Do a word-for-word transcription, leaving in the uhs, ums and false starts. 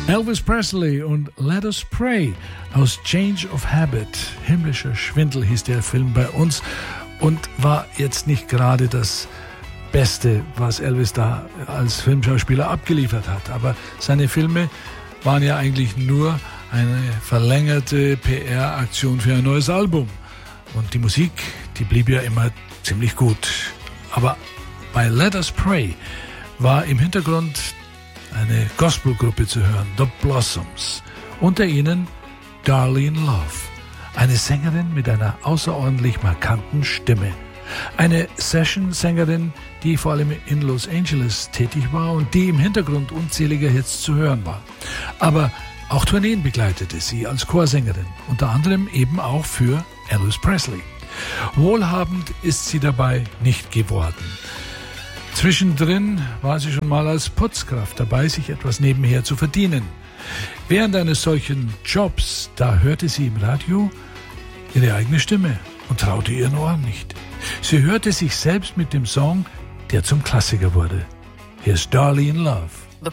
Elvis Presley und Let Us Pray aus Change of Habit. Himmlischer Schwindel hieß der Film bei uns und war jetzt nicht gerade das Beste, was Elvis da als Filmschauspieler abgeliefert hat. Aber seine Filme waren ja eigentlich nur eine verlängerte P R-Aktion für ein neues Album. Und die Musik, die blieb ja immer ziemlich gut. Aber bei Let Us Pray war im Hintergrund eine Gospelgruppe zu hören, The Blossoms. Unter ihnen Darlene Love, eine Sängerin mit einer außerordentlich markanten Stimme. Eine Session-Sängerin, die vor allem in Los Angeles tätig war und die im Hintergrund unzähliger Hits zu hören war. Aber auch Tourneen begleitete sie als Chorsängerin, unter anderem eben auch für Elvis Presley. Wohlhabend ist sie dabei nicht geworden. Zwischendrin war sie schon mal als Putzkraft dabei, sich etwas nebenher zu verdienen. Während eines solchen Jobs, da hörte sie im Radio ihre eigene Stimme und traute ihren Ohren nicht. Sie hörte sich selbst mit dem Song, der zum Klassiker wurde. Hier ist Darlene Love.